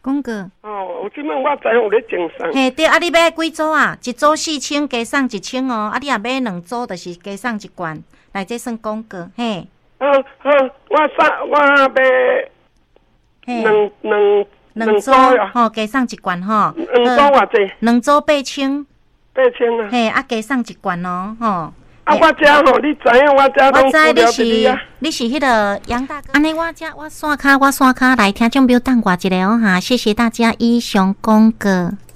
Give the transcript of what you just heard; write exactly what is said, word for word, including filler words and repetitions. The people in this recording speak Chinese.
讲过。 哦，有即摆我知有咧种送。 嘿，对，啊，你买几组啊？一组四千，加送一千哦。啊，你若买两组，就是加送一罐，来这算广告，嘿。 好好，我送我买两两两组吼，加送一罐吼。 两组偌济？ 两组八千。 八千啊。 嘿，啊，加送一罐哦，吼。 啊，我遮吼，你知影我遮拢资料俾你啊。 你是迄个杨大哥，安尼我遮我刷卡我刷卡来听众朋友等我一下哦哈，谢谢大家以上广告。